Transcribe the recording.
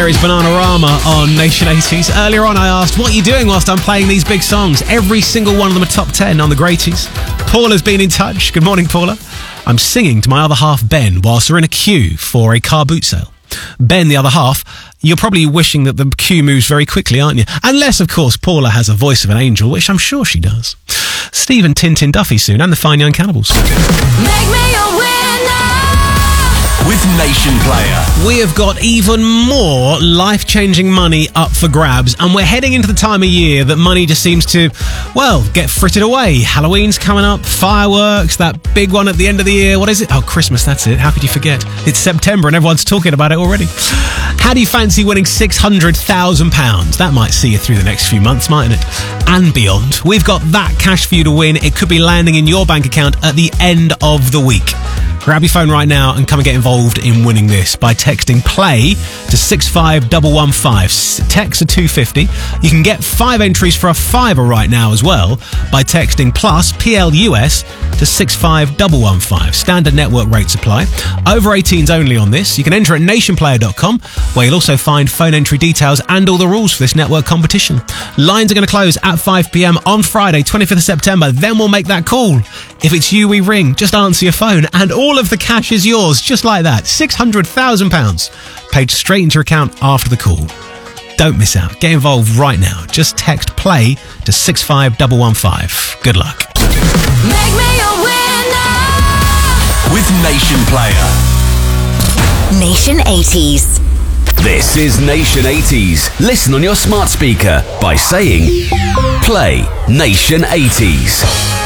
There is Bananarama on Nation 80s. Earlier on I asked, what are you doing whilst I'm playing these big songs? Every single one of them are top 10 on the Greaties. Paula's been in touch. Good morning, Paula. I'm singing to my other half, Ben, whilst we're in a queue for a car boot sale. Ben, the other half, you're probably wishing that the queue moves very quickly, aren't you? Unless, of course, Paula has a voice of an angel, which I'm sure she does. Stephen Tintin Duffy soon, and the Fine Young Cannibals. Make me a winner with Nation Player. We have got even more life-changing money up for grabs, and we're heading into the time of year that money just seems to, well, get frittered away. Halloween's coming up, fireworks, that big one at the end of the year. What is it? Oh, Christmas, that's it. How could you forget? It's September and everyone's talking about it already. How do you fancy winning £600,000? That might see you through the next few months, mightn't it? And beyond. We've got that cash for you to win. It could be landing in your bank account at the end of the week. Grab your phone right now and come and get involved in winning this by texting PLAY to 65115. Text to 250. You can get 5 entries for a £5 right now as well by texting plus PLUS to 65115. Standard network rates apply. Over 18s only on this. You can enter at nationplayer.com, where you'll also find phone entry details and all the rules for this network competition. Lines are going to close at 5 p.m. on Friday, 25th of September. Then we'll make that call. If it's you we ring, just answer your phone and all of the cash is yours, just like that. £600,000 paid straight into your account after the call. Don't miss out. Get involved right now. Just text PLAY to 65115. Good luck. Make me a winner with Nation Player. Nation 80s. This is Nation 80s. Listen on your smart speaker by saying Play Nation 80s.